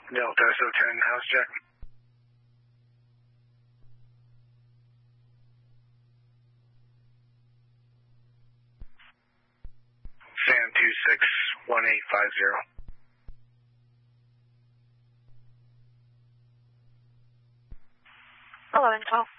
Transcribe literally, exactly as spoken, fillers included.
Delta S O ten, house check. Sam two six one eight five zero. eleven twelve.